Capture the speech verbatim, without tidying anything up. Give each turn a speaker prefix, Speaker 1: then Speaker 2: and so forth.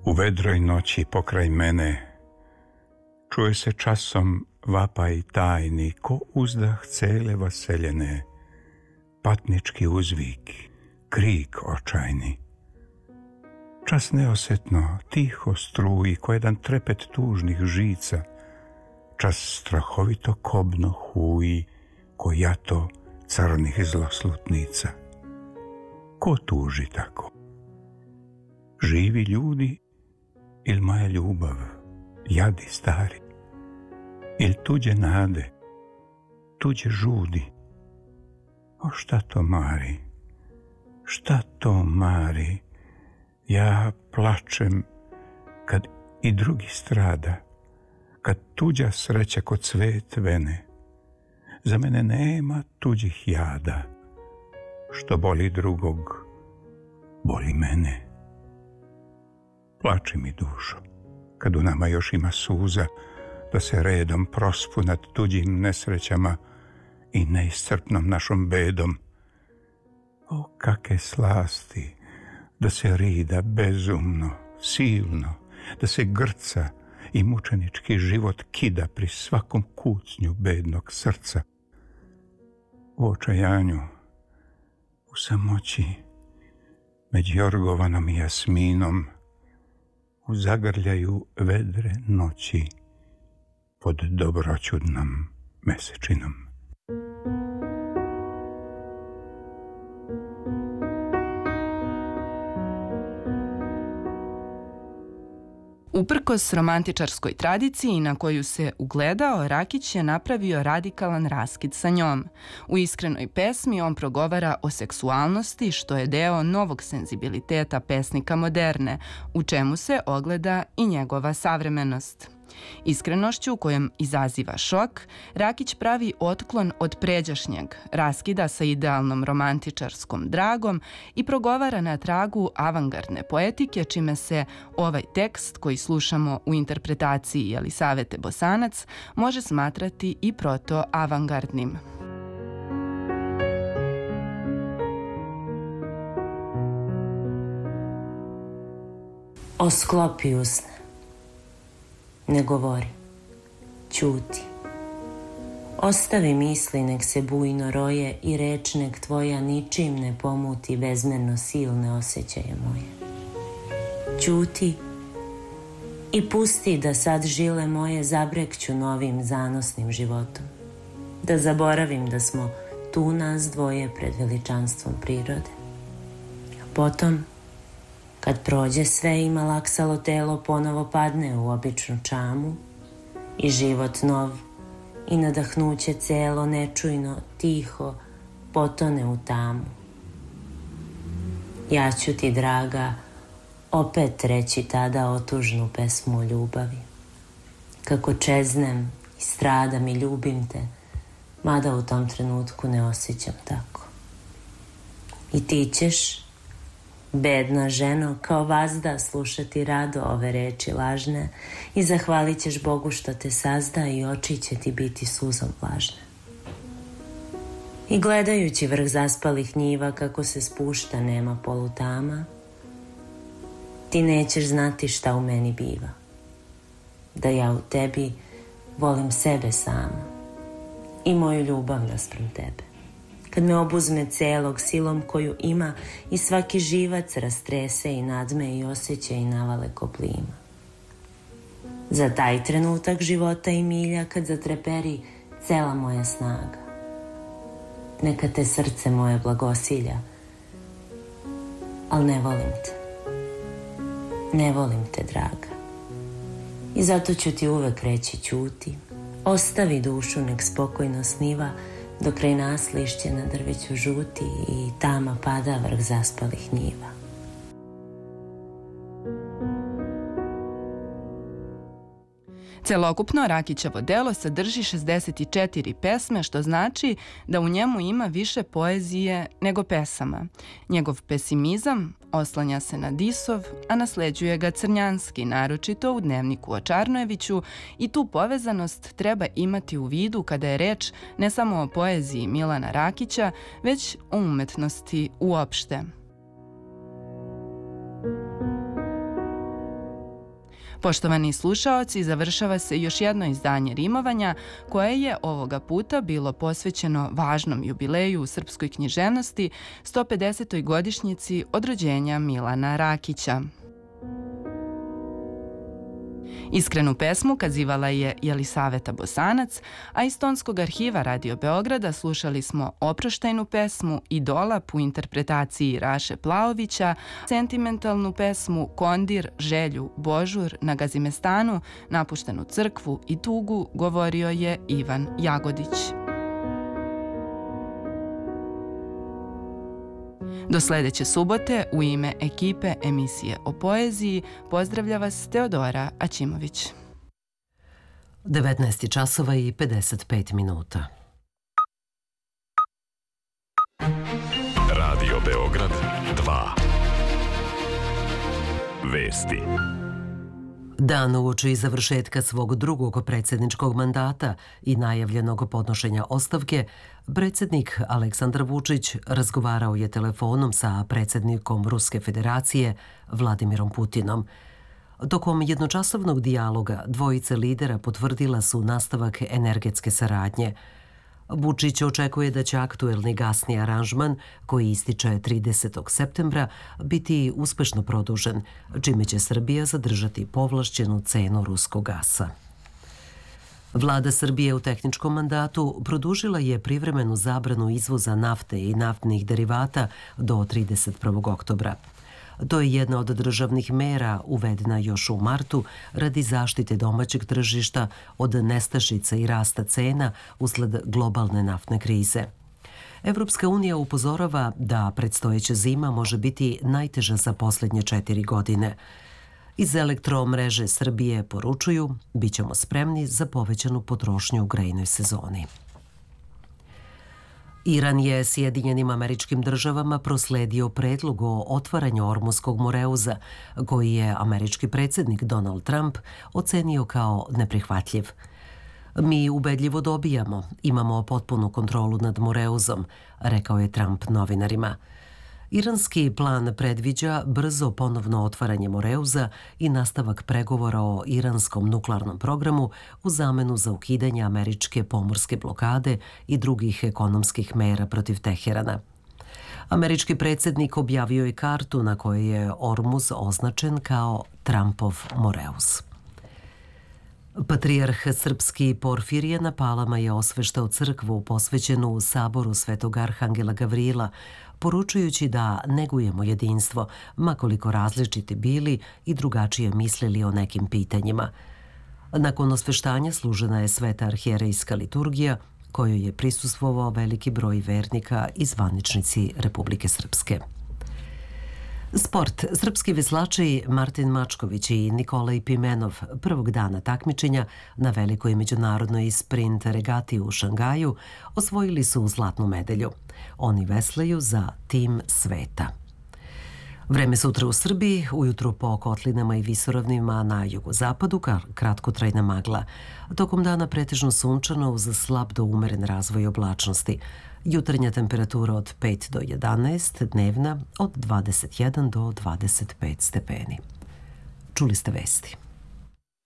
Speaker 1: U vedroj noći pokraj mene čuje se časom vapaj tajni, ko uzdah cele vaseljene, patnički uzvik, krik očajni. Čas neosetno, tiho struji, ko jedan trepet tužnih žica, čas strahovito kobno huji, ko jato crnih zloslutnica. Ko tuži tako? Živi ljudi ili moja ljubav, jadi stari, ili tuđe nade, tuđe žudi? O šta to mari, šta to mari? Ja plačem kad i drugi strada, kad tuđa sreća kod cvet vene. Za mene nema tuđih jada, što boli drugog, boli mene. Plači mi dušo, kad u nama još ima suza, da se redom prospu nad tuđim nesrećama i neiscrpnom našom bedom. O, kakve slasti, da se rida bezumno, silno, da se grca i mučenički život kida pri svakom kucnju bednog srca. U očajanju, u samoći, među jorgovanom i jasminom, u zagrljaju vedre noći pod dobroćudnom mesečinom.
Speaker 2: Uprkos romantičarskoj tradiciji na koju se ugledao, Rakić je napravio radikalan raskid sa njom. U Iskrenoj pesmi on progovara o seksualnosti, što je deo novog senzibiliteta pesnika moderne, u čemu se ogleda i njegova savremenost. Iskrenošću kojom izaziva šok, Rakić pravi otklon od pređašnjeg, raskida sa idealnom romantičarskom dragom i progovara na tragu avangardne poetike, čime se ovaj tekst koji slušamo u interpretaciji Jelisavete Bosanac može smatrati i proto-avangardnim.
Speaker 3: Osklopi usne. Ne govori, ćuti. Ostavi misli nek se bujno roje i reč nek tvoja ničim ne pomuti bezmerno silne osjećaje moje. Ćuti i pusti da sad žile moje zabrekću novim zanosnim životom. Da zaboravim da smo tu nas dvoje pred veličanstvom prirode. A potom, kad prođe sve i malaksalo telo ponovo padne u običnu čamu i život nov i nadahnuće celo nečujno, tiho potone u tamu. Ja ću ti, draga, opet reći tada otužnu pesmu o ljubavi. Kako čeznem i stradam i ljubim te, mada u tom trenutku ne osjećam tako. I ti ćeš, bedna ženo, kao vazda slušati rado ove reči lažne i zahvalit ćeš Bogu što te sazda i oči će ti biti suzom vlažne. I gledajući vrh zaspalih njiva kako se spušta nema polutama, ti nećeš znati šta u meni biva. Da ja u tebi volim sebe sama i moju ljubav naspram tebe. Kad me obuzme celog silom koju ima i svaki živac rastrese i nadme i osjeća i navale ko plima. Za taj trenutak života i milja kad zatreperi cela moja snaga. Neka te srce moje blagosilja, al ne volim te. Ne volim te, draga. I zato ću ti uvek reći ćuti. Ostavi dušu nek spokojno sniva, dok kraj nas lišće na drveću žuti i tama pada vrh zaspalih njiva.
Speaker 2: Celokupno Rakićevo delo sadrži šezdeset četiri pesme, što znači da u njemu ima više poezije nego pesama. Njegov pesimizam oslanja se na Disov, a nasleđuje ga Crnjanski, naročito u Dnevniku o Čarnojeviću, i tu povezanost treba imati u vidu kada je reč ne samo o poeziji Milana Rakića, već o umetnosti uopšte. Poštovani slušaoci, završava se još jedno izdanje Rimovanja koje je ovoga puta bilo posvećeno važnom jubileju u srpskoj književnosti, sto pedesetoj godišnjici od rođenja Milana Rakića. Iskrenu pesmu kazivala je Jelisaveta Bosanac, a iz Tonskog arhiva Radio Beograda slušali smo oproštajnu pesmu Idolap u interpretaciji Raše Plaovića, sentimentalnu pesmu Kondir, želju, božur na Gazimestanu, napuštenu crkvu i tugu govorio je Ivan Jagodić. Do sledeće subote u ime ekipe emisije o poeziji pozdravlja vas Teodora Aćimović.
Speaker 4: devetnaest časova i pedeset pet minuta.
Speaker 5: Radio Beograd dva. Vesti.
Speaker 4: Dan uoči završetka svog drugog predsjedničkog mandata i najavljenog podnošenja ostavke, predsjednik Aleksandar Vučić razgovarao je telefonom sa predsjednikom Ruske federacije Vladimirom Putinom. Tokom jednočasovnog dijaloga dvojice lidera potvrdila su nastavak energetske saradnje. Vučić očekuje da će aktuelni gasni aranžman, koji ističe tridesetog septembra, biti uspešno produžen, čime će Srbija zadržati povlašćenu cenu ruskog gasa. Vlada Srbije u tehničkom mandatu produžila je privremenu zabranu izvoza nafte i naftnih derivata do trideset prvog oktobra. To je jedna od državnih mera uvedena još u martu radi zaštite domaćeg tržišta od nestašica i rasta cena usled globalne naftne krize. Evropska unija upozorava da predstojeća zima može biti najteža za posljednje četiri godine. Iz elektromreže Srbije poručuju, bit ćemo spremni za povećanu potrošnju u grejnoj sezoni. Iran je Sjedinjenim Američkim Državama prosledio predlog o otvaranju Ormuskog moreuza, koji je američki predsjednik Donald Trump ocenio kao neprihvatljiv. Mi ubedljivo dobijamo, imamo potpunu kontrolu nad moreuzom, rekao je Trump novinarima. Iranski plan predviđa brzo ponovno otvaranje moreuza i nastavak pregovora o iranskom nuklearnom programu u zamenu za ukidanje američke pomorske blokade i drugih ekonomskih mera protiv Teherana. Američki predsjednik objavio je kartu na kojoj je Ormuz označen kao Trumpov moreuz. Patrijarh srpski Porfirije na Palama je osveštao crkvu posvećenu u saboru Svetog Arhangela Gavrila, poručujući da negujemo jedinstvo, makoliko različiti bili i drugačije mislili o nekim pitanjima. Nakon osveštanja služena je sveta arhijerejska liturgija, kojoj je prisustvovao veliki broj vernika i zvaničnici Republike Srpske. Sport. Srpski veslači Martin Mačković i Nikolaj Pimenov prvog dana takmičenja na velikoj međunarodnoj sprint regati u Šangaju osvojili su zlatnu medalju. Oni veslaju za tim sveta. Vreme sutra u Srbiji, ujutru po kotlinama i visoravnima na jugozapadu, kratkotrajna magla. Tokom dana pretežno sunčano uz slab do umeren razvoj oblačnosti. Jutarnja temperatura od pet do jedanaest, dnevna od dvadeset jedan do dvadeset pet stepeni. Čuli ste vesti.